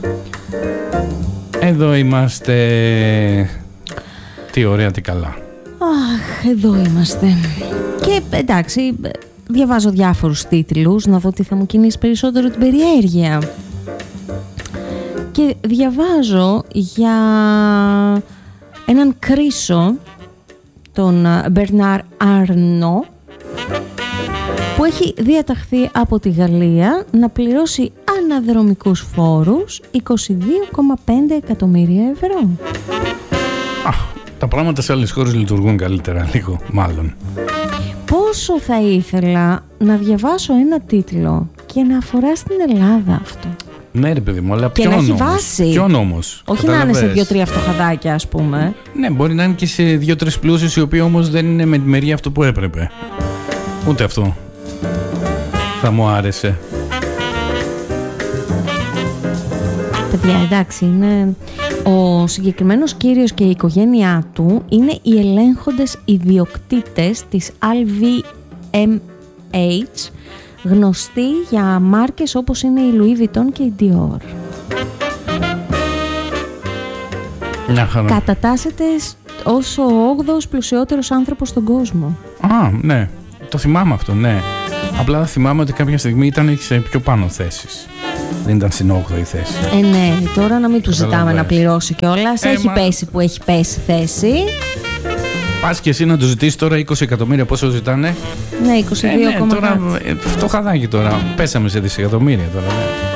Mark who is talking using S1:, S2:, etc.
S1: Εδώ είμαστε. Τι ωραία, τι καλά.
S2: Αχ, εδώ είμαστε. Και εντάξει, διαβάζω διάφορους τίτλους να δω τι θα μου κινήσει περισσότερο την περιέργεια. Και διαβάζω για έναν Κρίσο, τον Μπερνάρ Αρνό, που έχει διαταχθεί από τη Γαλλία να πληρώσει αναδρομικούς φόρους 22,5 εκατομμύρια ευρώ.
S1: Τα πράγματα σε άλλες χώρες λειτουργούν καλύτερα, λίγο μάλλον.
S2: Πόσο θα ήθελα να διαβάσω ένα τίτλο και να αφορά στην Ελλάδα αυτό.
S1: Ναι ρε παιδί μου, αλλά
S2: και να έχει βάση.
S1: Ποιον όμως?
S2: Όχι να είναι σε 2-3 φτωχαδάκια, ας πούμε.
S1: Ναι, μπορεί να είναι και σε 2-3 πλούσιους, οι οποίοι όμως δεν είναι με τη μεριά αυτό που έπρεπε. Ούτε αυτό θα μου άρεσε.
S2: Παιδιά, εντάξει, είναι... Ο συγκεκριμένος κύριος και η οικογένειά του είναι οι ελέγχοντες ιδιοκτήτες της LVMH, γνωστοί για μάρκες όπως είναι η Louis Vuitton και η Dior. Κατατάσσεται ως ο 8ος πλουσιότερος άνθρωπος στον κόσμο.
S1: Ναι, το θυμάμαι αυτό, ναι. Απλά θυμάμαι ότι κάποια στιγμή ήταν σε πιο πάνω θέσεις. Δεν ήταν στην 8η θέση.
S2: Ναι, τώρα να μην του ζητάμε να πληρώσει κιόλας. Έχει πέσει που έχει πέσει θέση.
S1: Πας και εσύ να του ζητήσεις τώρα 20 εκατομμύρια, πόσο ζητάνε?
S2: Ναι, 22,5.
S1: Τώρα φτωχαδάκι τώρα. Πέσαμε σε δισεκατομμύρια τώρα. Ναι.